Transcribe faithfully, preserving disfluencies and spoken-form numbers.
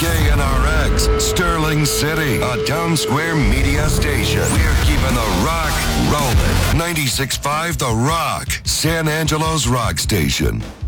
K N R X, Sterling City, a Town Square media station. We're keeping the rock rolling. ninety-six point five The Rock, San Angelo's rock station.